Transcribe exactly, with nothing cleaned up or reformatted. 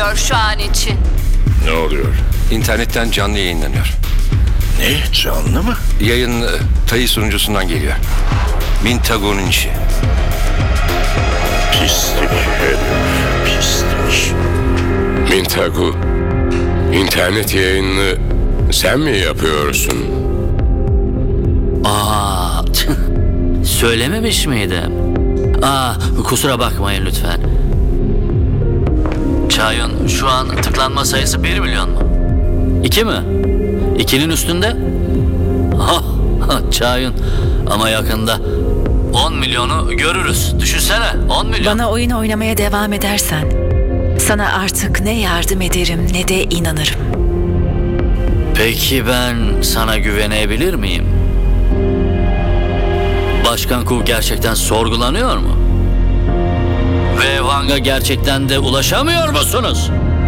oluyor şu an için. Ne oluyor? İnternetten canlı yayınlanıyor. Ne? Canlı mı? Yayın e, Tayı sunucusundan geliyor. Mintago'nun işi. Pislik herif. Pislik. Mintagu, internet yayınını sen mi yapıyorsun? Aa, söylememiş miydim? Aa, kusura bakmayın lütfen. Çayın şu an tıklanma sayısı bir milyon mu? İki mi? İkinin üstünde? Ha, Çayın ama yakında on milyonu görürüz. Düşünsene, on milyon. Bana oyun oynamaya devam edersen sana artık ne yardım ederim ne de inanırım. Peki ben sana güvenebilir miyim? Başkan Ku gerçekten sorgulanıyor mu? Ve Wang'a gerçekten de ulaşamıyor musunuz?